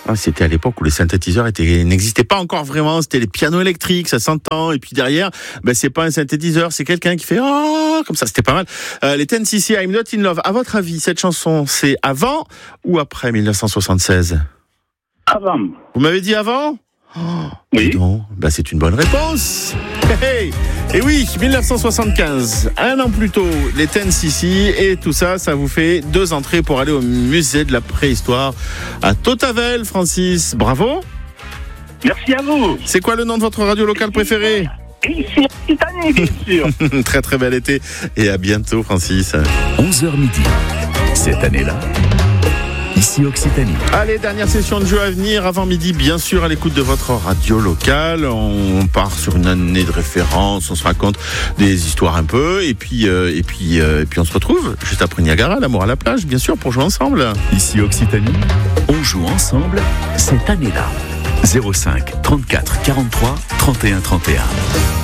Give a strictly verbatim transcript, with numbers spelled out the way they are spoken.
Ah, c'était à l'époque où les synthétiseurs étaient, n'existaient pas encore vraiment. C'était les pianos électriques, ça s'entend. Et puis derrière, ben, c'est pas un synthétiseur, c'est quelqu'un qui fait ah comme ça. C'était pas mal. Euh, les ten C C, I'm Not in Love. À votre avis, cette chanson, c'est avant ou après dix-neuf cent soixante-seize? Avant. Vous m'avez dit avant? Oh, oui. Non, ben, c'est une bonne réponse. Hey, hey. Et oui, dix-neuf cent soixante-quinze, un an plus tôt, les ten C C, et tout ça, ça vous fait deux entrées pour aller au musée de la préhistoire à Tautavel, Francis. Bravo. Merci à vous. C'est quoi le nom de votre radio locale préférée? Ici, Occitanie, bien sûr. Très très bel été, et à bientôt, Francis. onze heures midi, cette année-là, ici Occitanie. Allez, dernière session de jeu à venir avant midi, bien sûr, à l'écoute de votre radio locale. On part sur une année de référence, on se raconte des histoires un peu, et puis, euh, et puis, euh, et puis on se retrouve juste après Niagara, l'amour à la plage, bien sûr, pour jouer ensemble. Ici Occitanie, on joue ensemble cette année-là. zéro cinq trente-quatre quarante-trois trente et un trente et un.